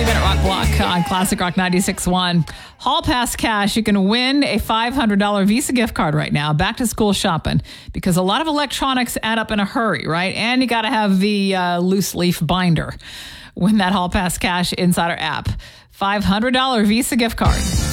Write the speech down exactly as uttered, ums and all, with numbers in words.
thirty-minute rock block on Classic Rock ninety-six point one. Hall Pass Cash. You can win a five hundred dollars Visa gift card right now. Back to school shopping. Because a lot of electronics add up in a hurry, right? And you got to have the uh, loose leaf binder. Win that Hall Pass Cash Insider app. five hundred dollars Visa gift card.